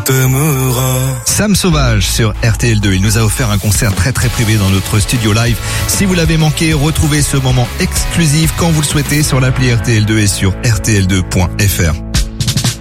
t'aimera. Sam Sauvage sur RTL2. Il nous a offert un concert très très privé dans notre studio live. Si vous l'avez manqué, retrouvez ce moment exclusif quand vous le souhaitez sur l'appli RTL2 et sur rtl2.fr.